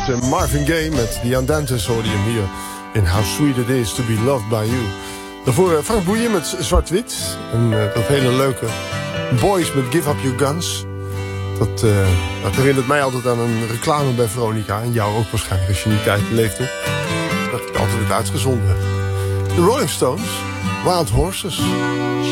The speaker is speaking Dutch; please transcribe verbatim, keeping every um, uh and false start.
heet Marvin Gaye met The Andantes, hoorde je hem hier in How Sweet It Is To Be Loved By You. Daarvoor Frank Boeien met Zwart-Wit. En uh, dat hele leuke Boys met Give Up Your Guns. Dat, uh, dat herinnert mij altijd aan een reclame bij Veronica. En jou ook waarschijnlijk als je in die tijd leefde. Dat het altijd werd uitgezonden. De Rolling Stones, Wild Horses.